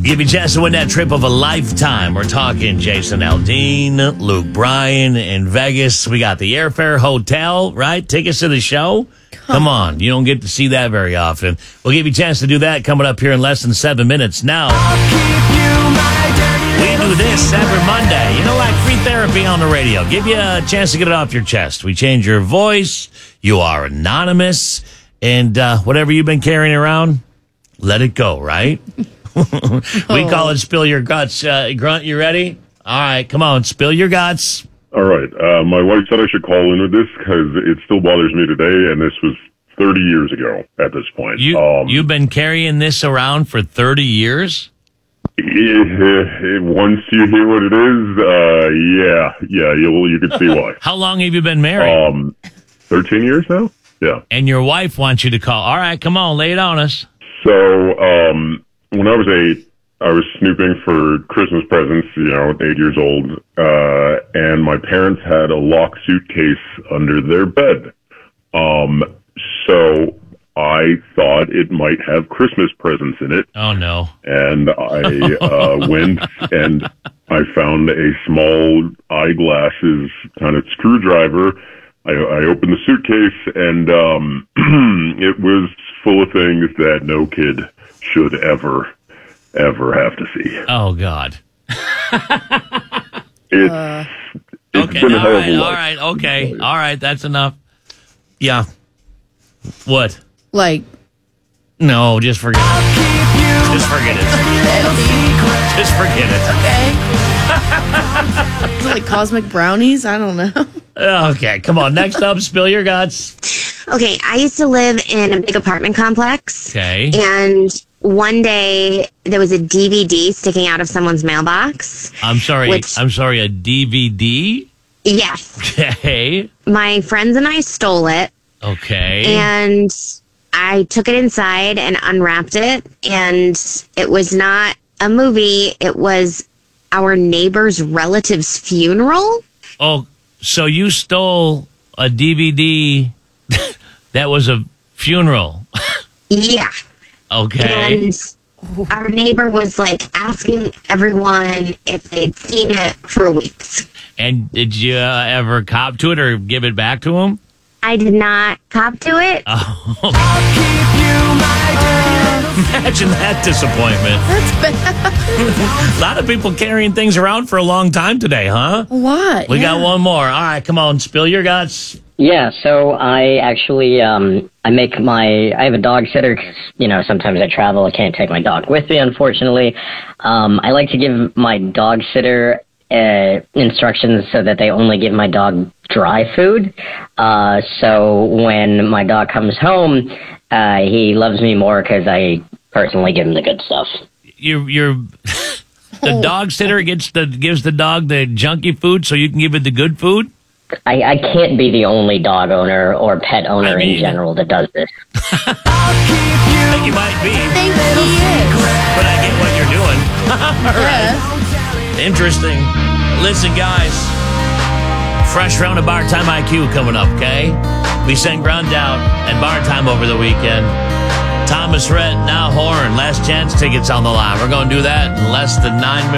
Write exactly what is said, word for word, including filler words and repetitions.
Give you a chance to win that trip of a lifetime. We're talking Jason Aldean, Luke Bryan in Vegas. We got the airfare, hotel, right? Tickets to the show. Come on. You don't get to see that very often. We'll give you a chance to do that coming up here in less than seven minutes. Now, we do this every Monday. You know, like free therapy on the radio. Give you a chance to get it off your chest. We change your voice. You are anonymous. And uh, whatever you've been carrying around, let it go, right? We call it Spill Your Guts. Uh, Grunt, you ready? All right, come on, spill your guts. All right. Uh, my wife said I should call in with this because it still bothers me today, and this was thirty years ago at this point. You, um, you've been carrying this around for thirty years? Yeah, once you hear what it is, uh, yeah, yeah, you'll, you can see why. How long have you been married? Um, thirteen years now? Yeah. And your wife wants you to call. All right, come on, lay it on us. So, um, when I was eight, I was snooping for Christmas presents, you know, eight years old, uh, and my parents had a locked suitcase under their bed. Um, so I thought it might have Christmas presents in it. Oh, no. And I, uh, went and I found a small eyeglasses kind of screwdriver. I, I opened the suitcase and, um, it was full of things that no kid should ever, ever have to see. Oh, God. It's, uh, it's okay, been a all hell of right, a life. all right, okay, all right, that's enough. Yeah. What? Like, no, just forget it. Just forget it. Just forget it. Okay. Is it like cosmic brownies? I don't know. Okay, come on. Next up, spill your guts. Okay, I used to live in a big apartment complex. Okay. And one day there was a D V D sticking out of someone's mailbox. I'm sorry. Which, I'm sorry, a D V D? Yes. Okay. My friends and I stole it. Okay. And I took it inside and unwrapped it. And it was not a movie. It was our neighbor's relative's funeral. Oh, so you stole a D V D that was a funeral? Yeah. Okay. And our neighbor was like asking everyone if they'd seen it for weeks. And did you uh, ever cop to it or give it back to him? I did not cop to it. Oh. Imagine that disappointment. That's bad. A lot of people carrying things around for a long time today, huh? What? We Yeah. got one more. All right, come on, spill your guts. Yeah, so I actually, um, I make my, I have a dog sitter 'cause, you know, sometimes I travel, I can't take my dog with me, unfortunately. Um, I like to give my dog sitter uh, instructions so that they only give my dog dry food. Uh, so when my dog comes home, uh, he loves me more because I personally give him the good stuff. You're, you're, the Oh. dog sitter gets the, gives the dog the junky food so you can give it the good food? I, I can't be the only dog owner or pet owner I mean, in general that does this. You might be, I think he is. but I get what you're doing. All right. Yes. Interesting. Listen, guys. Fresh round of Bar Time I Q coming up, okay? We sent Grunt out at Bar Time over the weekend. Thomas Rhett, now Horn. Last chance tickets on the line. We're going to do that in less than nine minutes.